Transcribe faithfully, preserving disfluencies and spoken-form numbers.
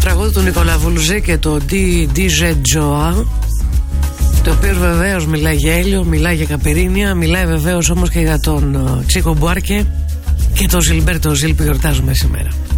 τραγούδι του Νικόλα Βούλουζη και το ντι τζέι Joa, το οποίο βεβαίως μιλάει για Έλιο, μιλάει για Καπερίνια, μιλάει βεβαίως όμως και για τον Τσίκο Μπουάρκε και τον Ζιλμπέρτο Ζιλ που γιορτάζουμε σήμερα.